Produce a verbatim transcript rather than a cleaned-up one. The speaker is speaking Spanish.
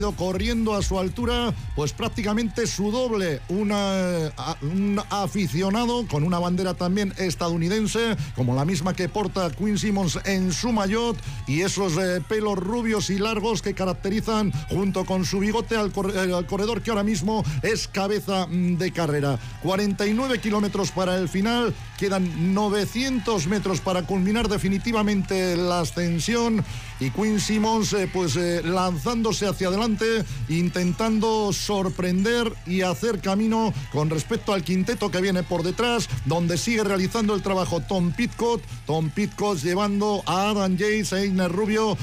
corriendo a su altura, pues prácticamente su doble, una, un aficionado con una bandera también estadounidense, como la misma que porta Quinn Simmons en su maillot, y esos eh, pelos rubios y largos que caracterizan, junto con su bigote, al, cor al corredor que ahora mismo es cabeza de carrera. cuarenta y nueve kilómetros para el final, quedan novecientos metros para culminar definitivamente la ascensión, y Quinn Simmons eh, pues eh, lanzándose hacia adelante, intentando sorprender y hacer camino con respecto al quinteto que viene por detrás, donde sigue realizando el trabajo Tom Pidcock, Tom Pidcock llevando a Adam Yates e Igner Rubio